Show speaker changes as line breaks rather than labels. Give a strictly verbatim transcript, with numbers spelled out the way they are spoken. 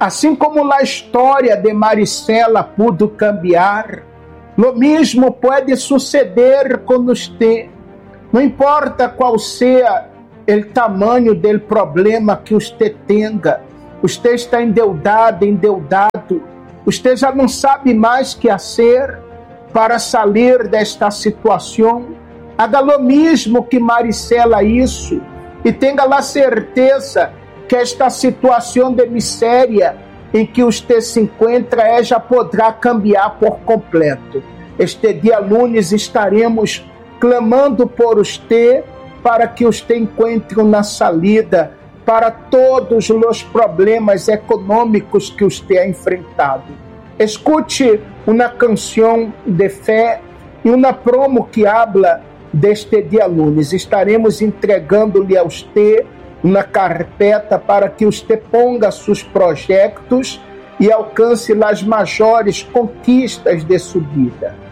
Assim como a história de Maricela pudo cambiar, lo mesmo pode suceder com você. Não importa qual seja o tamanho do problema que você tenha, você está endeudado, endeudado, você já não sabe mais o que fazer para sair desta situação. Haga lo mesmo que Maricela isso e tenha a certeza que esta situação de miséria em que você se encontra é, já poderá cambiar por completo. Este dia lunes estaremos clamando por você para que você encontre uma salida para todos os problemas econômicos que você ha enfrentado. Escute uma canção de fé e uma promo que habla deste dia lunes. Estaremos entregando-lhe a você uma carpeta para que você ponga seus projetos e alcance as maiores conquistas de sua vida.